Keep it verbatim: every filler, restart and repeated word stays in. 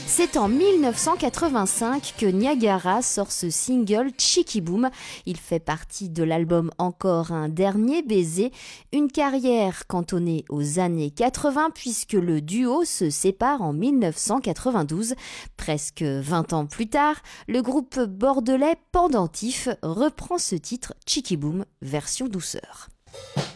C'est en mille neuf cent quatre-vingt-cinq que Niagara sort ce single Cheeky Boom. Il fait partie de l'album Encore un dernier baiser, une carrière cantonnée aux années quatre-vingts puisque le duo se sépare en mille neuf cent quatre-vingt-douze. Presque vingt ans plus tard, le groupe bordelais Pendentif reprend ce titre Cheeky Boom version douceur.